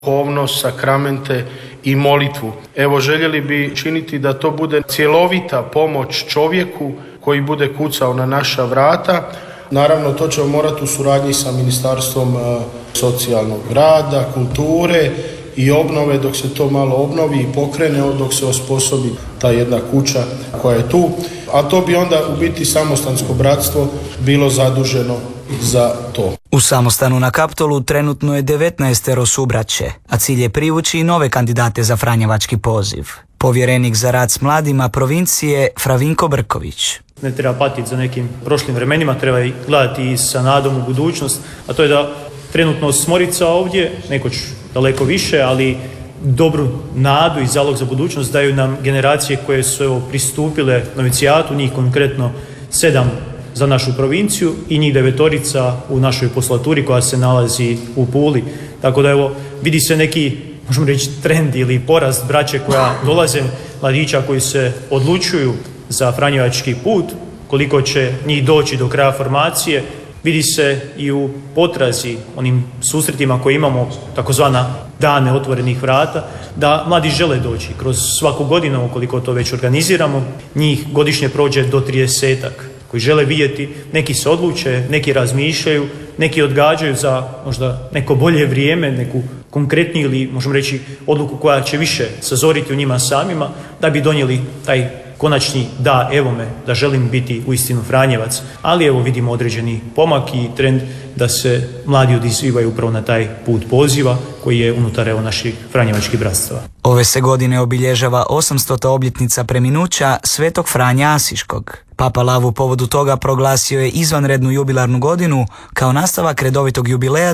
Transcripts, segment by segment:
duhovnost, sakramente i molitvu. Evo, željeli bi činiti da to bude cjelovita pomoć čovjeku koji bude kucao na naša vrata. Naravno, to ćemo morati u suradnji sa Ministarstvom socijalnog rada, kulture i obnove, dok se to malo obnovi i pokrene, dok se osposobi ta jedna kuća koja je tu. A to bi onda u biti Samostansko bratstvo bilo zaduženo za to. U Samostanu na Kaptolu trenutno je 19 subraće, a cilj je privući i nove kandidate za franjevački poziv. Povjerenik za rad s mladima provincije Fravinko Brković. Ne treba patiti za nekim prošlim vremenima, treba i gledati i sa nadom u budućnost, a to je da trenutno Smorica ovdje, nekoć daleko više, ali dobru nadu i zalog za budućnost daju nam generacije koje su pristupile novicijatu, njih konkretno 7 za našu provinciju i njih 9 u našoj poslaturi koja se nalazi u Puli. Tako da evo, vidi se neki, možemo reći, trend ili porast braće koja dolaze, mladića koji se odlučuju za franjevački put, koliko će njih doći do kraja formacije. Vidi se i u potrazi, onim susretima koje imamo, takozvana dane otvorenih vrata, da mladi žele doći. Kroz svaku godinu, ukoliko to već organiziramo, njih godišnje prođe do 30-ak koji žele vidjeti, neki se odluče, neki razmišljaju, neki odgađaju za možda neko bolje vrijeme, neku konkretniju ili možemo reći odluku koja će više sazoriti u njima samima, da bi donijeli taj konačni da, evo me, da želim biti uistinu Franjevac. Ali evo vidimo određeni pomak i trend da se mladi odazivaju upravo na taj put poziva koji je unutar evo naših franjevačkih bratstava. Ove se godine obilježava 800. obljetnica preminuća Svetog Franje Asiškog. Papa Lav u povodu toga proglasio je izvanrednu jubilarnu godinu kao nastavak redovitog jubileja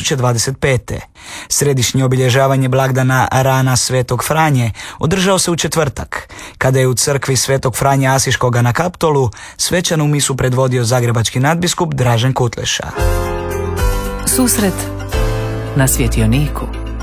2025. Središnje obilježavanje blagdana Rana Svetog Franje održao se u četvrtak, kada je u crkvi Svetog Franje Asiškoga na Kaptolu svečanu misu predvodio zagrebački nadbiskup Dražen Kutleša. Susret na svjetioniku.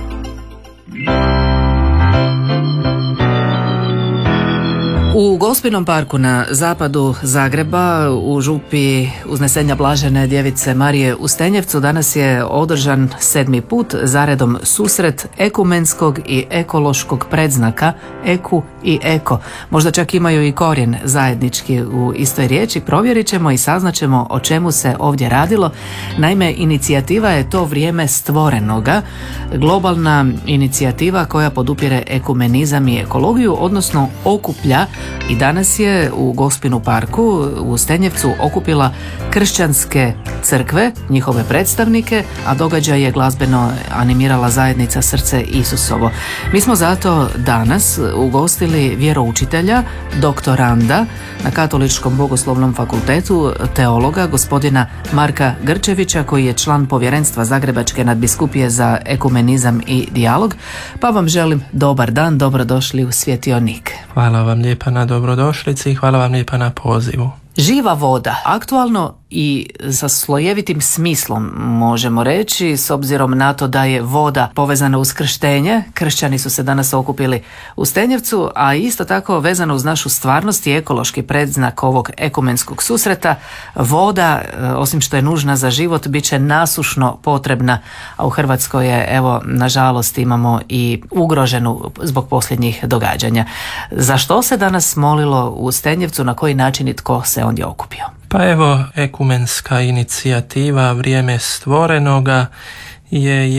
U Gospinom parku na zapadu Zagreba, u župi Uznesenja Blažene Djevice Marije u Stenjevcu, danas je održan 7. put zaredom susret ekumenskog i ekološkog predznaka Eku i Eko. Možda čak imaju i korijen zajednički u istoj riječi. Provjerit ćemo i saznaćemo o čemu se ovdje radilo. Naime, inicijativa je To vrijeme stvorenoga, globalna inicijativa koja podupire ekumenizam i ekologiju, odnosno okuplja. I danas je u Gospinu parku u Stenjevcu okupila kršćanske crkve, njihove predstavnike, a događaj je glazbeno animirala zajednica Srce Isusovo. Mi smo zato danas ugostili vjeroučitelja, doktoranda na Katoličkom bogoslovnom fakultetu, teologa, gospodina Marka Grčevića, koji je član povjerenstva Zagrebačke nadbiskupije za ekumenizam i dijalog. Pa vam želim dobar dan, dobrodošli u Svjetionik. Hvala vam lijepa na dobrodošlici i hvala vam lijepa na pozivu. Živa voda, aktualno i sa slojevitim smislom možemo reći, s obzirom na to da je voda povezana uz krštenje. Kršćani su se danas okupili u Stenjevcu, a isto tako vezano uz našu stvarnost i ekološki predznak ovog ekumenskog susreta. Voda, osim što je nužna za život, bit će nasušno potrebna, a u Hrvatskoj je, evo, nažalost imamo i ugroženu zbog posljednjih događanja. Za što se danas molilo u Stenjevcu, na koji način i tko se ondje okupio? Pa evo, ekumenska inicijativa Vrijeme stvorenoga je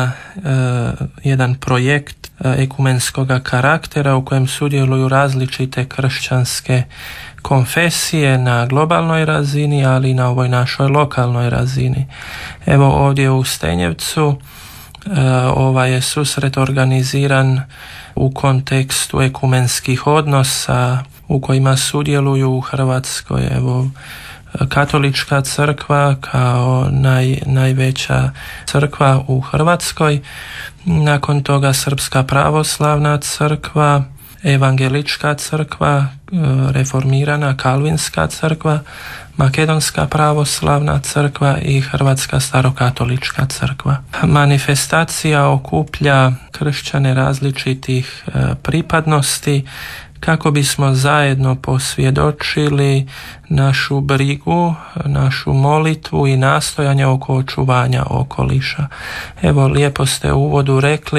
jedan projekt ekumenskoga karaktera u kojem sudjeluju različite kršćanske konfesije na globalnoj razini, ali i na ovoj našoj lokalnoj razini. Evo ovdje u Stenjevcu ovaj je susret organiziran u kontekstu ekumenskih odnosa u kojima sudjeluju u Hrvatskoj evo Katolička crkva kao najveća crkva u Hrvatskoj, nakon toga Srpska pravoslavna crkva, Evangelička crkva, reformirana Kalvinska crkva, Makedonska pravoslavna crkva i Hrvatska starokatolička crkva. Manifestacija okuplja kršćane različitih pripadnosti kako bismo zajedno posvjedočili našu brigu, našu molitvu i nastojanje oko očuvanja okoliša. Evo, lijepo ste u uvodu rekli